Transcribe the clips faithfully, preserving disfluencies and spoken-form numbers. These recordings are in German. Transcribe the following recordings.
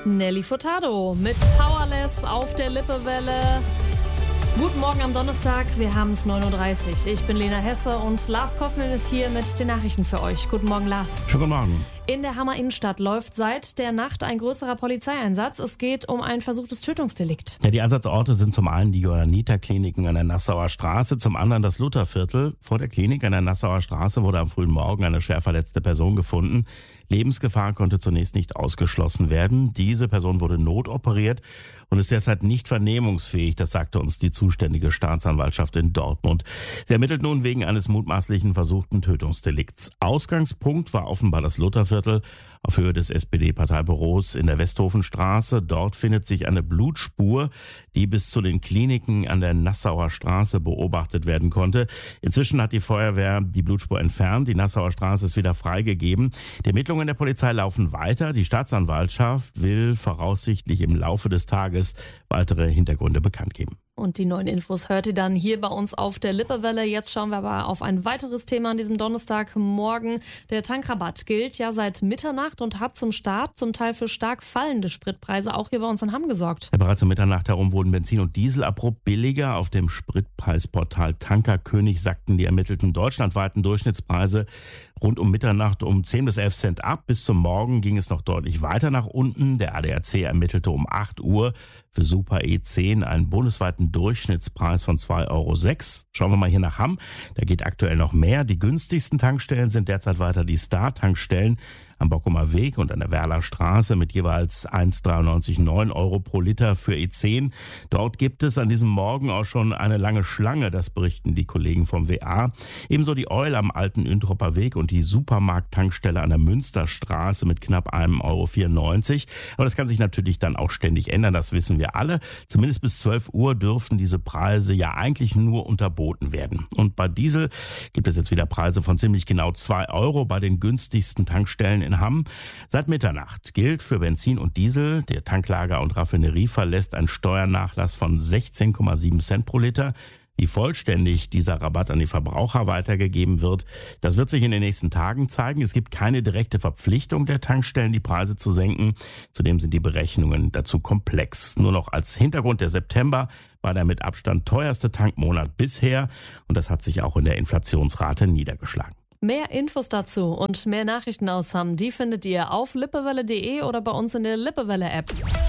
Nelly Furtado mit Powerless auf der Lippewelle. Guten Morgen am Donnerstag, wir haben es neun Uhr dreißig. Ich bin Lena Hesse und Lars Kosmel ist hier mit den Nachrichten für euch. Guten Morgen, Lars. Schönen guten Morgen. In der Hammer Innenstadt läuft seit der Nacht ein größerer Polizeieinsatz. Es geht um ein versuchtes Tötungsdelikt. Ja, die Einsatzorte sind zum einen die Johanniter-Kliniken an der Nassauer Straße, zum anderen das Lutherviertel. Vor der Klinik an der Nassauer Straße wurde am frühen Morgen eine schwer verletzte Person gefunden. Lebensgefahr konnte zunächst nicht ausgeschlossen werden. Diese Person wurde notoperiert und ist derzeit nicht vernehmungsfähig, das sagte uns die zuständige Staatsanwaltschaft in Dortmund. Sie ermittelt nun wegen eines mutmaßlichen versuchten Tötungsdelikts. Ausgangspunkt war offenbar das Lutherviertel auf Höhe des S P D-Parteibüros in der Westhofenstraße. Dort findet sich eine Blutspur, die bis zu den Kliniken an der Nassauer Straße beobachtet werden konnte. Inzwischen hat die Feuerwehr die Blutspur entfernt. Die Nassauer Straße ist wieder freigegeben. Die Ermittlungen der Polizei laufen weiter. Die Staatsanwaltschaft will voraussichtlich im Laufe des Tages weitere Hintergründe bekannt geben. Und die neuen Infos hört ihr dann hier bei uns auf der Lippewelle. Jetzt schauen wir aber auf ein weiteres Thema an diesem Donnerstagmorgen. Der Tankrabatt gilt ja seit Mitternacht und hat zum Start zum Teil für stark fallende Spritpreise auch hier bei uns in Hamm gesorgt. Ja, bereits um Mitternacht herum wurden Benzin und Diesel abrupt billiger. Auf dem Spritpreisportal Tankerkönig sackten die ermittelten deutschlandweiten Durchschnittspreise rund um Mitternacht um zehn bis elf Cent ab. Bis zum Morgen ging es noch deutlich weiter nach unten. Der A D A C ermittelte um acht Uhr für Super E zehn einen bundesweiten Durchschnittspreis von zwei Euro sechs. Schauen wir mal hier nach Hamm. Da geht aktuell noch mehr. Die günstigsten Tankstellen sind derzeit weiter die Star-Tankstellen am Bockumer Weg und an der Werler Straße mit jeweils eins Komma dreiundneunzig neun Euro pro Liter für E zehn. Dort gibt es an diesem Morgen auch schon eine lange Schlange, das berichten die Kollegen vom W A. Ebenso die Eul am alten Üntropper Weg und die Supermarkt-Tankstelle an der Münsterstraße mit knapp einem Euro vierundneunzig. Aber das kann sich natürlich dann auch ständig ändern, das wissen wir alle. Zumindest bis zwölf Uhr dürfen diese Preise ja eigentlich nur unterboten werden. Und bei Diesel gibt es jetzt wieder Preise von ziemlich genau zwei Euro bei den günstigsten Tankstellen in Hamm. Seit Mitternacht gilt für Benzin und Diesel, der Tanklager und Raffinerie verlässt ein Steuernachlass von sechzehn Komma sieben Cent pro Liter. Wie vollständig dieser Rabatt an die Verbraucher weitergegeben wird, das wird sich in den nächsten Tagen zeigen. Es gibt keine direkte Verpflichtung der Tankstellen, die Preise zu senken. Zudem sind die Berechnungen dazu komplex. Nur noch als Hintergrund: der September war der mit Abstand teuerste Tankmonat bisher und das hat sich auch in der Inflationsrate niedergeschlagen. Mehr Infos dazu und mehr Nachrichten aus Hamm, die findet ihr auf lippewelle punkt de oder bei uns in der Lippewelle-App.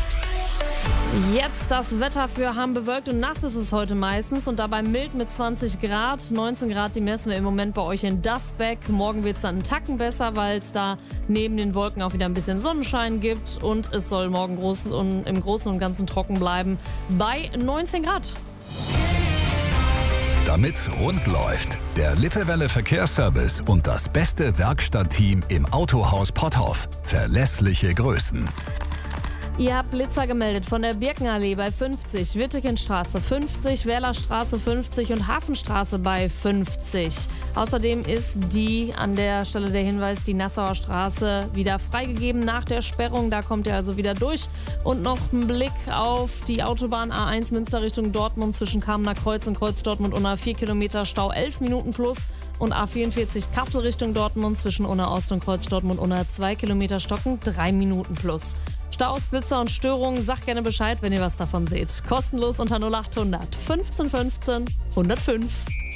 Jetzt das Wetter für Hamm. Bewölkt und nass ist es heute meistens und dabei mild mit zwanzig Grad. neunzehn Grad, die messen wir im Moment bei euch in Dasbeck. Morgen wird es dann einen Tacken besser, weil es da neben den Wolken auch wieder ein bisschen Sonnenschein gibt. Und es soll morgen groß und im Großen und Ganzen trocken bleiben bei neunzehn Grad. Damit's rund läuft, der Lippewelle Verkehrsservice und das beste Werkstattteam im Autohaus Potthoff. Verlässliche Größen. Ihr habt Blitzer gemeldet von der Birkenallee bei fünfzig, Wittekenstraße fünfzig, Werlerstraße fünfzig und Hafenstraße bei fünfzig. Außerdem ist die, an der Stelle der Hinweis, die Nassauer Straße wieder freigegeben nach der Sperrung. Da kommt ihr also wieder durch. Und noch ein Blick auf die Autobahn A eins Münster Richtung Dortmund zwischen Kamener Kreuz und Kreuz Dortmund Unna vier Kilometer Stau, elf Minuten plus. Und A vierundvierzig Kassel Richtung Dortmund zwischen Unna Ost und Kreuz Dortmund Unna zwei Kilometer Stocken, drei Minuten plus. Staus, Blitzer und Störungen, sagt gerne Bescheid, wenn ihr was davon seht. Kostenlos unter null acht hundert fünfzehn fünfzehn hundertfünf.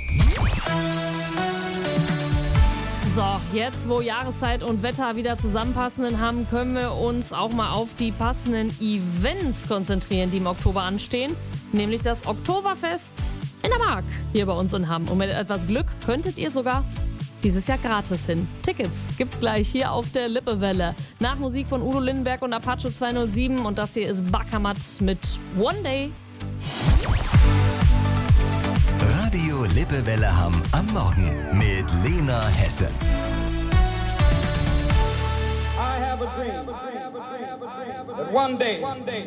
So, jetzt wo Jahreszeit und Wetter wieder zusammenpassen haben, können wir uns auch mal auf die passenden Events konzentrieren, die im Oktober anstehen. Nämlich das Oktoberfest in der Mark hier bei uns in Hamm. Und mit etwas Glück könntet ihr sogar dieses Jahr gratis hin. Tickets gibt's gleich hier auf der Lippewelle. Nach Musik von Udo Lindenberg und Apache zweihundertsieben. Und das hier ist Baccamat mit One Day. Radio Lippewelle Hamm am Morgen mit Lena Hesse. I have a dream that one day